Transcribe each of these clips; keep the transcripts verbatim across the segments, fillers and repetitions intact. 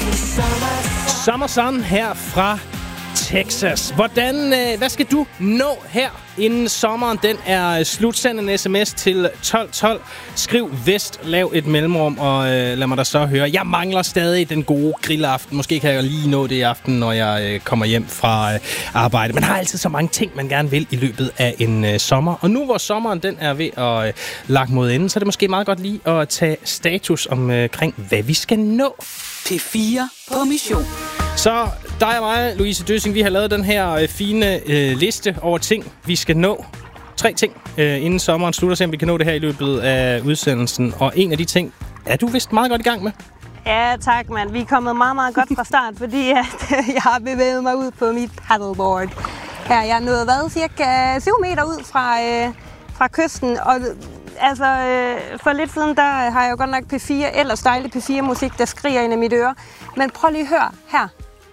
Summer Sun her fra Texas. Hvordan, øh, hvad skal du nå her, inden sommeren den er slut? Send en sms til tolv tolv. Skriv Vest, lav et mellemrum, og øh, lad mig da så høre. Jeg mangler stadig den gode grillaften. Måske kan jeg lige nå det i aften, når jeg øh, kommer hjem fra øh, arbejde. Man har altid så mange ting, man gerne vil i løbet af en øh, sommer. Og nu hvor sommeren den er ved at øh, lagt mod enden, så er det måske meget godt lige at tage status omkring, øh, hvad vi skal nå. P fire på mission. Så dig og mig, Louise Døssing, vi har lavet den her øh, fine øh, liste over ting, vi skal nå. Tre ting, øh, inden sommeren slutter, så vi kan nå det her i løbet af udsendelsen. Og en af de ting er du vist meget godt i gang med. Ja, tak, mand. Vi er kommet meget, meget godt fra start, fordi at, jeg har bevæget mig ud på mit paddleboard. Her jeg er nået, hvad, cirka syv meter ud fra, øh, fra kysten, og altså, øh, for lidt siden, der har jeg jo godt nok P fire, ellers dejlig P fire musik, der skriger ind i mit øre. Men prøv lige at høre her.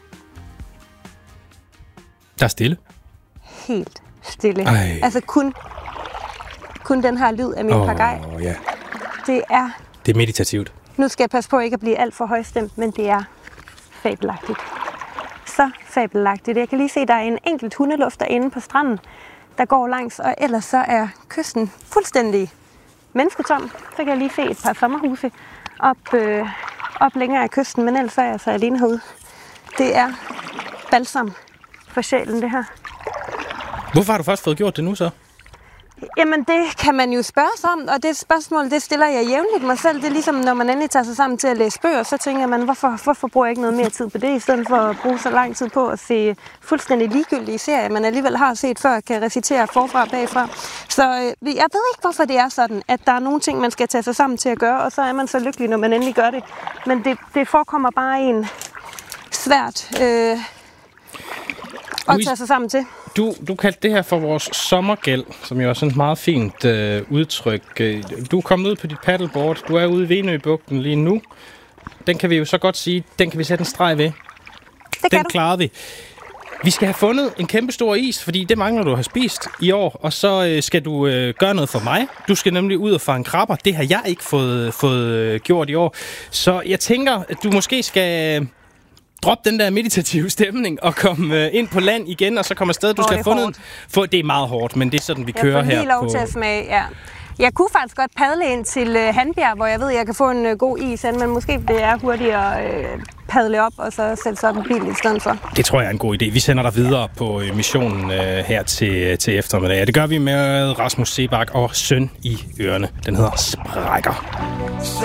Der er stille. Helt stille. Ej. Altså kun, kun den her lyd af min Åh, pagaj. ja. Det er... Det er meditativt. Nu skal jeg passe på ikke at blive alt for højstemt, men det er fabelagtigt. Så fabelagtigt. Jeg kan lige se, at der er en enkelt hundelufter inde på stranden, der går langs, og ellers så er kysten fuldstændig mennesketom. Så kan jeg lige se et par sommerhuse op, øh, op længere af kysten, men ellers er jeg så alene herude. Det er balsam for sjælen, det her. Hvorfor har du først fået gjort det nu så? Jamen, det kan man jo spørge sig om, og det spørgsmål, det stiller jeg jævnligt mig selv. Det er ligesom, når man endelig tager sig sammen til at læse bøger, så tænker man, hvorfor, hvorfor bruger jeg ikke noget mere tid på det, i stedet for at bruge så lang tid på at se fuldstændig ligegyldige serier, man alligevel har set før, kan recitere forfra og bagfra. Så øh, jeg ved ikke, hvorfor det er sådan, at der er nogle ting, man skal tage sig sammen til at gøre, og så er man så lykkelig, når man endelig gør det. Men det, det forekommer bare en svært øh, at tage sig sammen til. Du, du kaldte det her for vores sommergæld, som jo er sådan et meget fint øh, udtryk. Du er kommet ud på dit paddleboard. Du er ude i Venøbugten lige nu. Den kan vi jo så godt sige, den kan vi sætte en streg ved. Det den klarede vi. Vi skal have fundet en kæmpe stor is, fordi det mangler du at have spist i år. Og så øh, skal du øh, gøre noget for mig. Du skal nemlig ud og fange krabber. Det har jeg ikke fået, fået øh, gjort i år. Så jeg tænker, at du måske skal... Drop den der meditative stemning og kom øh, ind på land igen, og så kommer afsted. Du skal have fundet... For, det er meget hårdt, men det er sådan, vi jeg kører her. Jeg får lige lov på... til at smage, ja. Jeg kunne faktisk godt padle ind til øh, Hanbjerg, hvor jeg ved, at jeg kan få en øh, god is, men måske det er hurtigere at øh, padle op og så sætte sig op i bilen i stedet for. Det tror jeg er en god idé. Vi sender dig videre på øh, missionen øh, her til, til eftermiddag. Det gør vi med Rasmus Sebak og Søn i ørerne. Den hedder Sprækker.